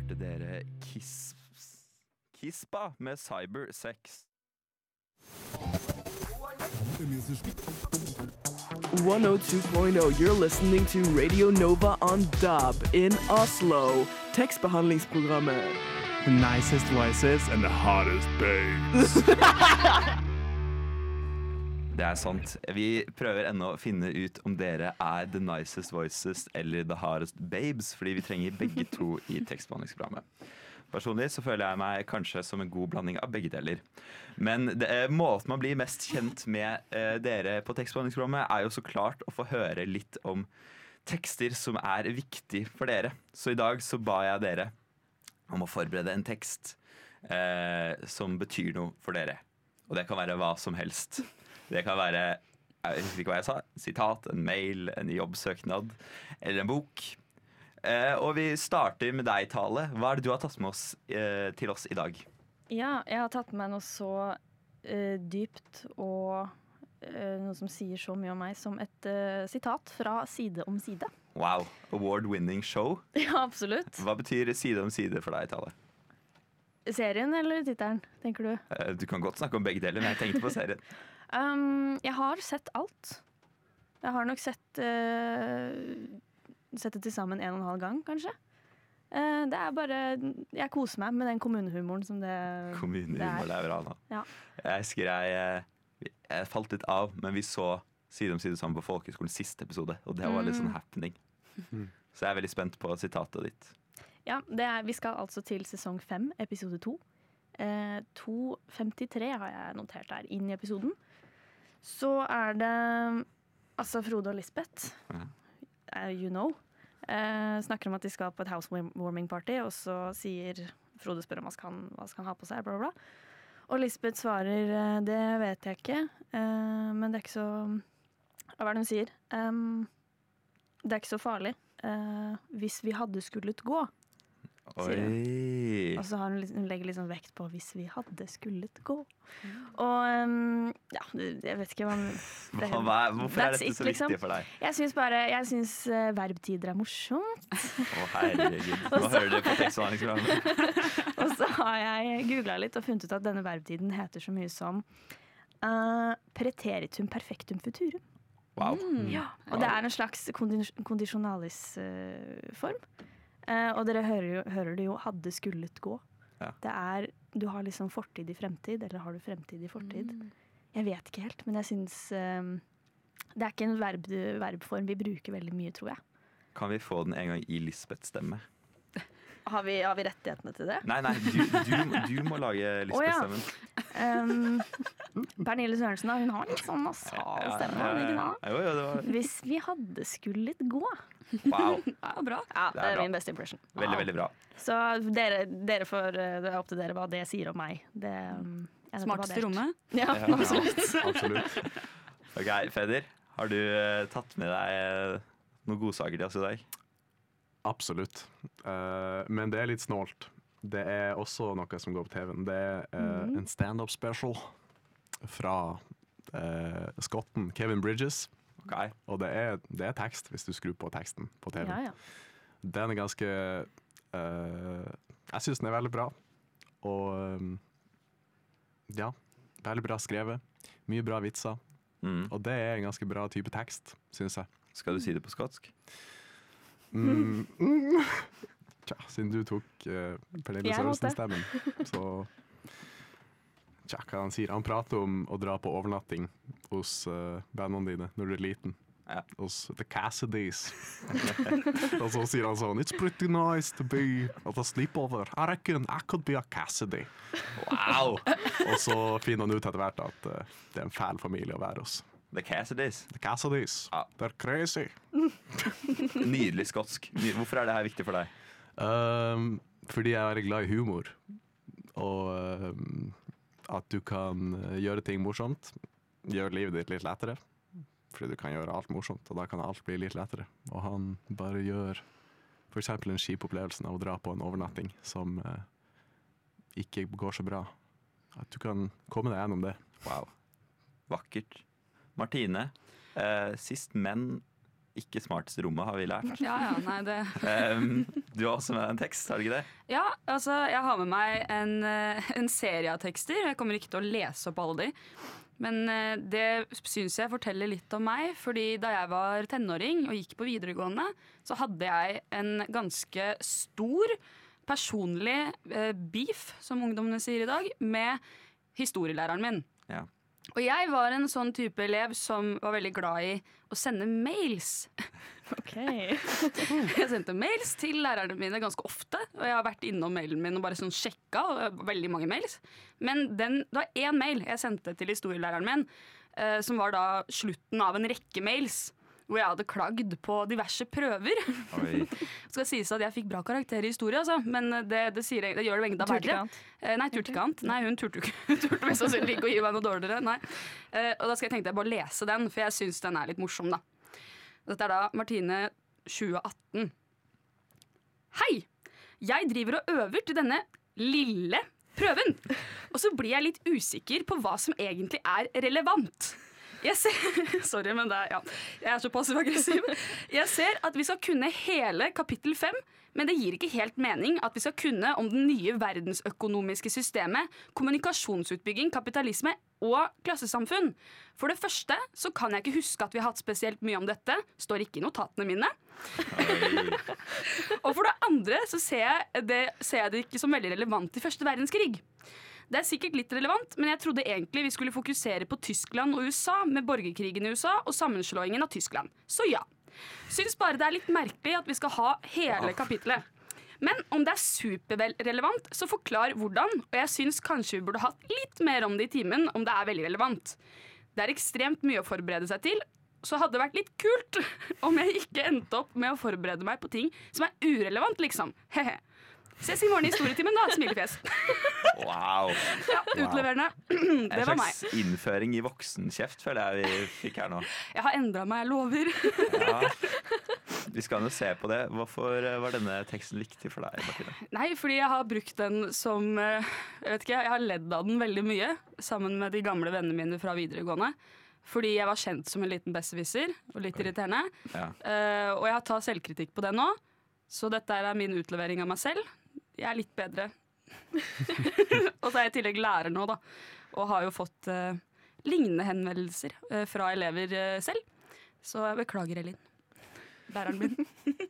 hørte dere Kispa med Cybersex. 102.0, you're listening to Radio Nova on DAB in Oslo. Tekstbehandlingsprogrammet. The nicest voices and the hottest babes. Det er sant. Vi prøver ennå å finne ut om dere er the nicest voices eller the hottest babes, fordi vi trenger begge to i tekstbehandlingsprogrammet. Personlig så føler jeg meg kanskje som en god blanding av begge deler. Men måten man blir mest kjent med dere på tekstbehandlingsprogrammet er jo så klart å få høre litt om tekster som er viktig for dere. Så i dag så ba jeg dere om å forberede en tekst som betyr noe for dere. Og det kan være hva som helst. Det kan være, jeg husker ikke hva jeg sa, sitat, en mail, en jobbsøknad eller en bok. Og vi starter med deg, Tale. Hva er det du har tatt med oss til oss i dag? Ja, jeg har tatt med noe så dypt og noe som sier så mye om meg som et sitat fra Side om side. Wow, award-winning show. Ja, absolutt. Hva betyr Side om side for deg, Tale? Serien eller tittelen, tenker du? Du kan godt snakke om begge deler, men jeg tenkte på serien. Jeg har sett alt. Jeg har nok sett det til sammen 1,5 gang, kanskje. Det er bare, jeg koser meg med den kommunehumoren som det Kommunehumor, det er bra da. Ja. Jeg husker jeg falt litt av, men vi så Side om side sammen på Folkeskolen siste episode, og det var litt sånn happening. Så jeg er veldig spent på sitatet ditt. Ja, vi skal altså til sesong 5, episode 2. 2:53 har jeg notert her inn i episoden. Så er det altså Frode og Lisbeth, you know, snakker om at de skal på et housewarming party, og så sier Frode spør om hva skal han ha på seg, bla bla bla. Og Lisbeth svarer, det vet jeg ikke, men det er ikke så, hva er det hun sier? Det er ikke så farlig hvis vi hadde skullet gå. Oi. Og så hun legger liksom vekt på hvis vi hadde skullet gå. Og ja, jeg vet ikke hvorfor er dette så viktig for deg? Jeg synes verbtider er morsomt. Herregud, nå hører du på tekstbehandlingsprogrammet. Og så har jeg googlet litt og funnet ut at denne verbtiden heter så mye som preteritum perfectum futurum. Wow. Ja, og det er en slags kondisjonalis form. Og dere hører det jo hadde skullet gå. Ja. Det er, du har liksom fortid i fremtid, eller har du fremtid i fortid? Jeg vet ikke helt, men jeg synes det er ikke en verbform vi bruker veldig mye, tror jeg. Kan vi få den en gang i Lisbeths stemme? Har vi rettighetene til det? Nei, du må lage Lisbeths-stemmen. Pernille Sørensen, hun har litt sånn nasal stemme. Jo, Hvis vi hadde skullet gå. Wow. Ja, bra. Ja, det er min beste impression. Veldig, veldig bra. Så dere får, det er opp til dere hva det sier om meg. Smarteste rommet? Ja, absolutt. Absolutt. Ok, Feder, har du tatt med deg noen godsaker til oss i dag? Absolutt. Men det er litt snålt. Det er også noe som går på TV-en. Det er en stand-up special fra skotten Kevin Bridges. Okay. Og det er tekst, hvis du skrur på teksten på TV. Ja. Den er ganske jeg synes den er veldig bra. Og ja, veldig bra skrevet. Mye bra vitser. Og det er en ganske bra type tekst, synes jeg. Skal du si det på skotsk? Tja, siden du tok Pernille Sørensen-stemmen, så tja, hva han sier. Han prater om å dra på overnatting hos vennene dine når du er liten. Ja. Hos The Cassidys. Og så sier han sånn, it's pretty nice to be at a sleepover. I reckon I could be a Cassidy. Wow! Og så finner han ut etter hvert at det er en fæl familie å være hos. The Cassidys. The Cassidys. Ja. They're crazy. Nydelig skotsk. Hvorfor er det her viktig for deg? Fordi jeg er veldig glad i humor. Og at du kan gjøre ting morsomt, gjøre livet ditt litt lettere. Fordi du kan gjøre alt morsomt, og da kan alt bli litt lettere. Og han bare gjør for eksempel en skipopplevelsen av å dra på en overnatting som ikke går så bra. At du kan komme deg gjennom det. Wow. Vakkert. Martine, sist, men ikke smarteste rommet, har vi lært. Ja, nei, det... Du har også med deg en tekst, har du ikke det? Ja, altså, jeg har med meg en serie av tekster. Jeg kommer ikke til å lese opp alle de. Men det synes jeg forteller litt om meg, fordi da jeg var tenåring og gikk på videregående, så hadde jeg en ganske stor personlig beef, som ungdommene sier i dag, med historielæreren min. Ja. Og jeg var en sånn type elev som var veldig glad i å sende mails. Ok. Jeg sendte mails til lærerne mine ganske ofte, og jeg har vært innom mailen min og bare sånn sjekka, og veldig mange mails. Men det var én mail jeg sendte til historielæreren min, som var da slutten av en rekke mails, hvor jeg hadde klagd på diverse prøver. Oi. Skal sies at jeg fikk bra karakter i historie, altså, men det gjør det enda verre. Nei, turte ikke annet. Nei, hun turte mest sannsynlig ikke å gi meg noe dårligere. Nei. Og da tenkte jeg bare lese den, for jeg synes den er litt morsom, da. Dette er da Martine 2018. Hei! Jeg driver og øver til denne lille prøven, og så blir jeg litt usikker på hva som egentlig er relevant. Sorry, men jeg er så passiv-aggressiv. Jeg ser at vi skal kunne hele kapittel 5, men det gir ikke helt mening at vi skal kunne om den nye verdensøkonomiske systemet, kommunikasjonsutbygging, kapitalisme og klassesamfunn. For det første så kan jeg ikke huske at vi har hatt spesielt mye om dette, står ikke i notatene mine. Og for det andre så ser jeg det ikke som veldig relevant i første verdenskrig. Det er sikkert litt relevant, men jeg trodde egentlig vi skulle fokusere på Tyskland og USA med borgerkrigen i USA og sammenslåingen av Tyskland. Så ja. Syns bare det er litt merkelig at vi skal ha hele kapitlet. Men om det er superrelevant, så forklar hvordan, og jeg syns kanskje vi burde hatt litt mer om det i timen om det er veldig relevant. Det er ekstremt mye å forberede seg til, så hadde det vært litt kult om jeg ikke endte opp med å forberede meg på ting som er urelevant, liksom. Hehe. Ses i morgen i historietimen da, smilefjes. Wow. Ja, utleverende. Det var meg. En slags innføring i voksenkjeft, føler jeg vi fikk her nå. Jeg har endret meg, jeg lover. Ja. Vi skal jo se på det. Hvorfor var denne teksten viktig for deg, Martine? Nei, fordi jeg har brukt den som, jeg har ledd av den veldig mye, sammen med de gamle vennene mine fra videregående. Fordi jeg var kjent som en liten besserwisser, og litt irriterende. Ja. Og jeg har tatt selvkritikk på det nå, så dette er min utlevering av meg selv. Jeg er litt bedre. Og så er jeg i tillegg lærer nå, da. Og har jo fått lignende henvendelser fra elever selv. Så jeg beklager, Elin. Læreren min.